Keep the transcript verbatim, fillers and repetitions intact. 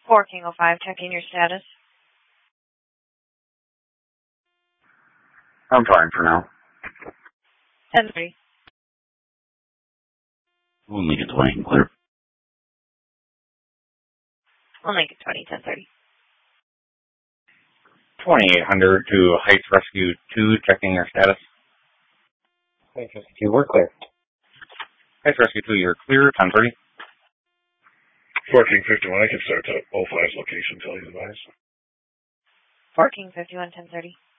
four King oh five, checking your status. I'm fine for now. ten thirty. One Lincoln twenty, clear. one Lincoln twenty, ten thirty. twenty-eight hundred to Heights Rescue two, checking your status. Heights Rescue two, we're clear. Heights Rescue two, you're clear, ten thirty. fourteen fifty-one, I can start to O five's location, tell you advice. four King fifty-one, ten thirty.